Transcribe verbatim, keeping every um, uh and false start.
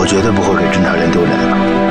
我绝对不会给侦查员丢脸的。